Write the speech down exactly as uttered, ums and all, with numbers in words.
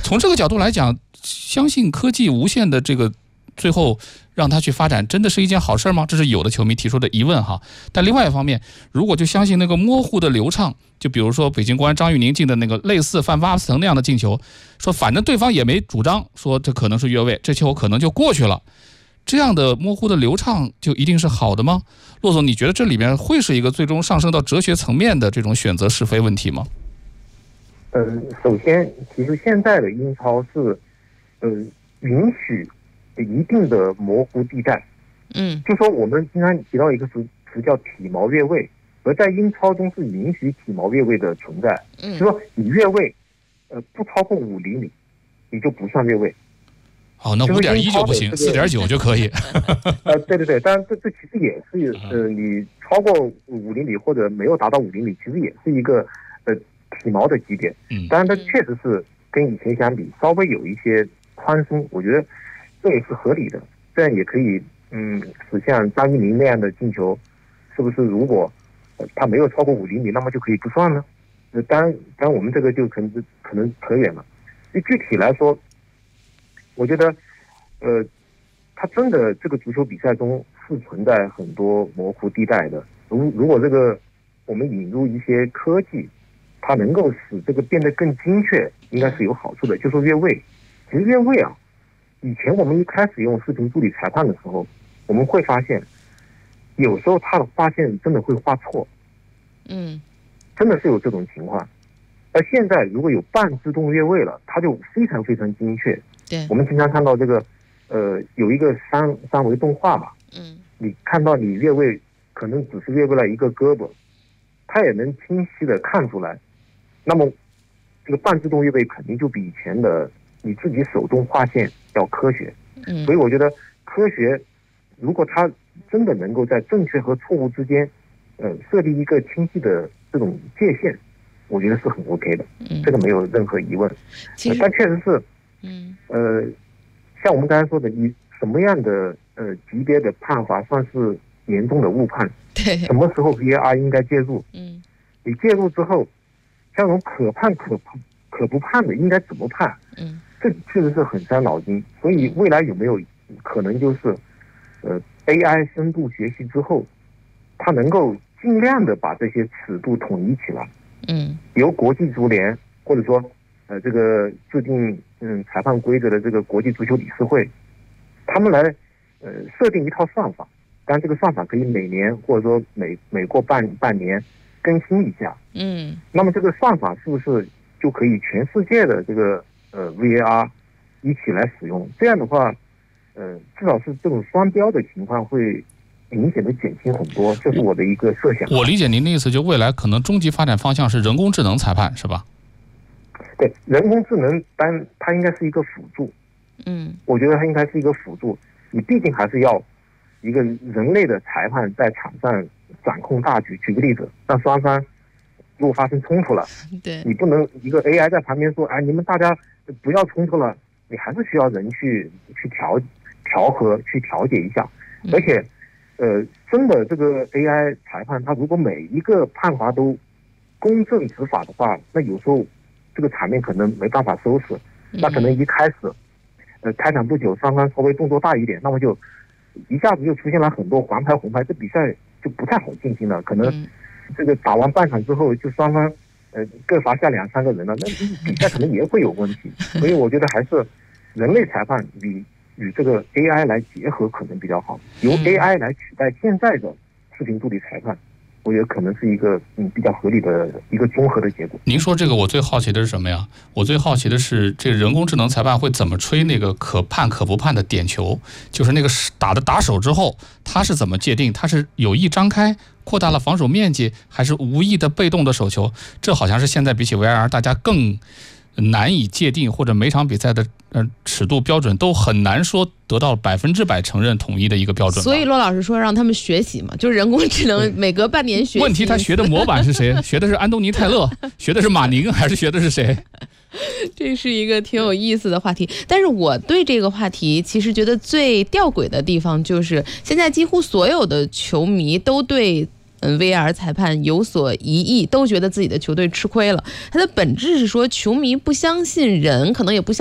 从这个角度来讲，相信科技无限的这个最后让它去发展，真的是一件好事吗？这是有的球迷提出的疑问哈。但另外一方面，如果就相信那个模糊的流畅，就比如说北京国安张玉宁进的那个类似范巴斯滕那样的进球，说反正对方也没主张说这可能是越位，这球可能就过去了。这样的模糊的流畅就一定是好的吗？骆总，你觉得这里面会是一个最终上升到哲学层面的这种选择是非问题吗？ 嗯，首先，其实现在的英超是，呃，允许一定的模糊地带。 嗯， 就说我们经常提到一个词词叫体毛越位，而在英超中是允许体毛越位的存在。 嗯， 就说你越位，呃，不超过五厘米，你就不算越位。 哦，那五点一就不行，四点九就可以。 呃，对对对，当然这这其实也是呃，你超过五厘米或者没有达到五厘米，其实也是一个呃体毛的级别。 嗯， 当然它确实是跟以前相比稍微有一些宽松，我觉得这也是合理的，这样也可以嗯使像张玉宁那样的进球，是不是如果、呃、他没有超过五厘米，那么就可以不算呢？呃，当然，当然我们这个就可能可能扯远了。就具体来说。我觉得，呃，他真的这个足球比赛中是存在很多模糊地带的。如如果这个我们引入一些科技，它能够使这个变得更精确，应该是有好处的。就说越位，其实越位啊，以前我们一开始用视频助理裁判的时候，我们会发现，有时候他的划线真的会划错， 嗯， 真的是有这种情况。而现在如果有半自动越位了，它就非常非常精确。 对， 我们经常看到这个，呃，有一个三三维动画吧， 嗯， 你看到你越位可能只是越位了一个胳膊，它也能清晰的看出来。那么，这个半自动越位肯定就比以前的你自己手动划线要科学。 嗯， 所以我觉得科学，如果它真的能够在正确和错误之间，呃，设立一个清晰的这种界限，我觉得是很 OK 的， 嗯， 这个没有任何疑问。 其实， 呃、但确实是。 嗯， 呃，像我们刚才说的，你什么样的呃级别的判罚算是严重的误判？ 对， 什么时候 V A R 应该介入？ 嗯， 你介入之后，像这种可判可可不判的应该怎么判？ 嗯， 这确实是很伤脑筋。所以未来有没有可能就是，呃 A I 深度学习之后，它能够尽量的把这些尺度统一起来？ 嗯， 由国际足联或者说。呃，这个制定嗯裁判规则的这个国际足球理事会，他们来呃设定一套算法，当然这个算法可以每年或者说每每过半半年更新一下。 嗯， 那么这个算法是不是就可以全世界的这个呃 V A R 一起来使用？这样的话，呃，至少是这种双标的情况会明显的减轻很多，这是我的一个设想。 我理解您的意思，就未来可能终极发展方向是人工智能裁判，是吧？ 对，人工智能，当它应该是一个辅助， 嗯， 我觉得它应该是一个辅助。你毕竟还是要一个人类的裁判在场上掌控大局。举个例子，让双方如果发生冲突了， 对， 你不能一个 A I 在旁边说，哎，你们大家不要冲突了，你还是需要人去去调调和、去调节一下。而且，呃，真的这个 A I 裁判，他如果每一个判罚都公正执法的话，那有时候。这个场面可能没办法收拾，那可能一开始，呃，开场不久，双方稍微动作大一点，那么就一下子就出现了很多黄牌、红牌，这比赛就不太好进行了。可能这个打完半场之后，就双方呃各罚下两三个人了，那比赛可能也会有问题。所以我觉得还是人类裁判与与这个 A I 来结合可能比较好，由 A I 来取代现在的视频助理裁判。我觉得可能是一个嗯比较合理的一个综合的结果。 您说这个，我最好奇的是什么呀？我最好奇的是，这人工智能裁判会怎么吹那个可判可不判的点球？就是那个打的打手之后，他是怎么界定？他是有意张开，扩大了防守面积，还是无意的被动的手球？这好像是现在比起 V R 大家更难以界定，或者每场比赛的呃尺度标准都很难说得到百分之百承认统一的一个标准。 所以骆老师说让他们学习嘛，就是人工智能每隔半年学习。 问题他学的模板是谁？学的是安东尼泰勒，学的是马宁，还是学的是谁？ 这是一个挺有意思的话题，但是我对这个话题其实觉得最吊诡的地方就是，现在几乎所有的球迷都对嗯 V R 裁判有所疑义，都觉得自己的球队吃亏了。它的本质是说，球迷不相信人，可能也不相信